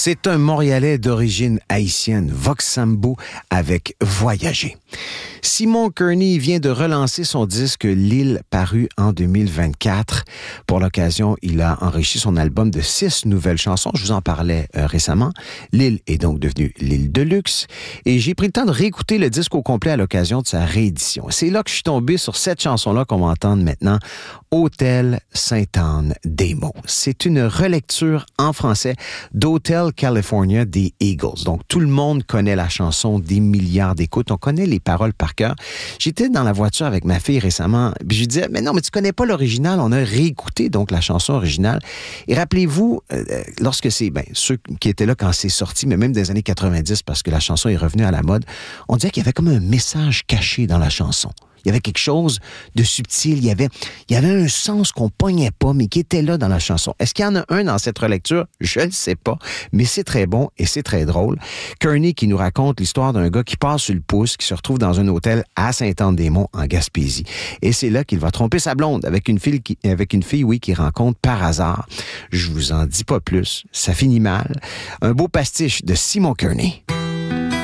C'est un Montréalais d'origine haïtienne, Vox Sambo, avec Voyager. Simon Kearney vient de relancer son disque L'Île, paru en 2024. Pour l'occasion, il a enrichi son album de 6 nouvelles chansons. Je vous en parlais récemment. L'Île est donc devenue L'Île de luxe. Et j'ai pris le temps de réécouter le disque au complet à l'occasion de sa réédition. C'est là que je suis tombé sur cette chanson-là qu'on va entendre maintenant, Hôtel Sainte-Anne-des-Monts. C'est une relecture en français d'Hotel California des Eagles. Donc, tout le monde connaît la chanson, des milliards d'écoutes. On connaît les paroles par cœur. J'étais dans la voiture avec ma fille récemment, puis je lui disais, mais non, mais tu connais pas l'original. On a réécouté donc la chanson originale. Et rappelez-vous, lorsque c'est, ceux qui étaient là quand c'est sorti, mais même des années 90, parce que la chanson est revenue à la mode, on disait qu'il y avait comme un message caché dans la chanson. Il y avait quelque chose de subtil. Il y avait un sens qu'on pognait pas, mais qui était là dans la chanson. Est-ce qu'il y en a un dans cette relecture? Je ne sais pas, mais c'est très bon et c'est très drôle. Kearney qui nous raconte l'histoire d'un gars qui passe sur le pouce, qui se retrouve dans un hôtel à Sainte-Anne-des-Monts, en Gaspésie. Et c'est là qu'il va tromper sa blonde avec une fille, qu'il rencontre par hasard. Je vous en dis pas plus. Ça finit mal. Un beau pastiche de Simon Kearney.